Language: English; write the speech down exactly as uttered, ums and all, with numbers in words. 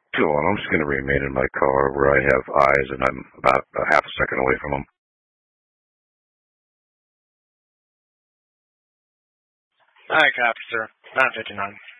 Go on, I'm just going to remain in my car where I have eyes and I'm about a half a second away from them. I copy, sir. nine fifty-nine.